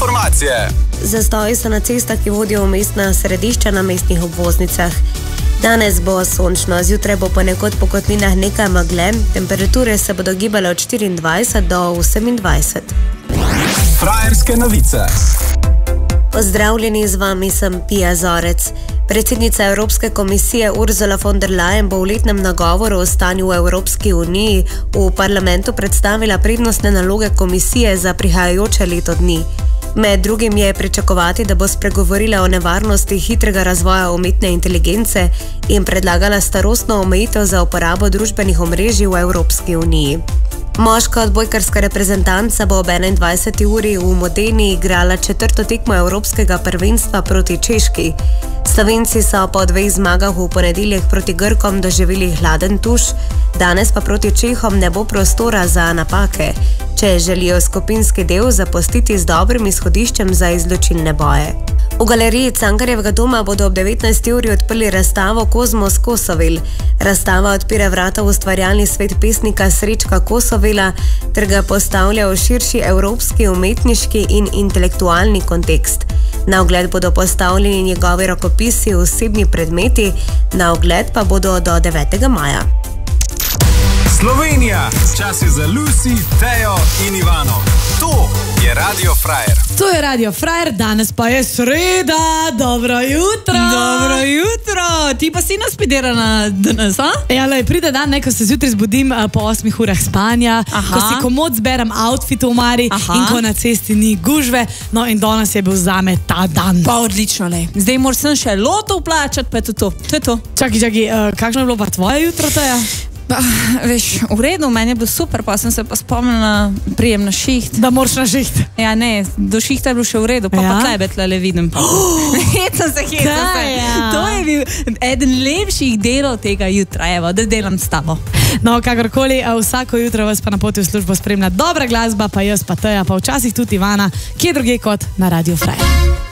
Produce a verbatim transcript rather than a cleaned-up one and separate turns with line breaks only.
informacije.
Zastoji so na cestah, ki vodijo v mestna središča na mestnih obvoznicah. Danes bo sončno, zjutraj bo ponekod po kotlinah nekaj megle, temperature se bodo gibale od štiriindvajset do osemindvajset.
Frajerske novice.
Pozdravljeni, z vami sem Pia Zorec. Predsednica Evropske komisije Ursula von der Leyen bo v letnem nagovoru o stanju v Evropski uniji v parlamentu predstavila prednostne naloge komisije za prihajajoče leto dni. Med drugim je pričakovati, da bo spregovorila o nevarnosti hitrega razvoja umetne inteligence in predlagala starostno omejitev za uporabo družbenih omrežij v Evropski uniji. Moška odbojkarska reprezentanca bo ob enaindvajseti uri v Modeni igrala četrto tekmo Evropskega prvenstva proti Češki. Slovenci so po dveh zmagah v ponedeljek proti Grkom doživeli hladen tuš, danes pa proti Čehom ne bo prostora za napake, če želijo skupinski del zapustiti z dobrim izhodiščem za izločilne boje. V galeriji Cankarjevega doma bodo ob devetnajsti uri odprli razstavo Kozmos Kosovel. Razstava odpira vrata v ustvarjalni svet pesnika Srečka Kosovela ter ga postavlja v širši evropski umetniški in intelektualni kontekst. Na ogled bodo postavljeni njegovi rokopisi, osebni predmeti, na ogled pa bodo do devetega maja.
Slovenija, čas je za Lucy, Tejo in Ivano. To je Radio Frajer.
To je Radio Frajer, danes pa je sreda. Dobro jutro.
Dobro jutro. Ti pa si naspiderana danes, a?
Ja, lej, pride dan, ne, ko se zjutraj zbudim uh, po osmih urah spanja, Aha. ko si komod zberem outfit v omari Aha. in ko na cesti ni gužve. No in danes je bil zame ta dan.
Pa odlično, lej. Zdaj moraš sem še loto vplačati, pa je to to. To je to.
Čaki, čaki, uh, kakšno je bilo pa tvoje jutro, Teja?
Bah, veš, v redu, meni je bilo super, pa sem se pa spomnila prijem na šiht.
Da moraš na šiht?
Ja, ne, do šihta je bilo še v redu, pa ja? pa tlebe tlele vidim. Oh, hecam se, hecam se. Ja. To je bil eden lepših delov tega jutra, evo, da delam s tabo.
No, kakorkoli, vsako jutro vas pa na poti v službo spremlja dobra glasba, pa jaz pa Teja, pa včasih tudi Ivana, kje druge kot na Radio Frajer.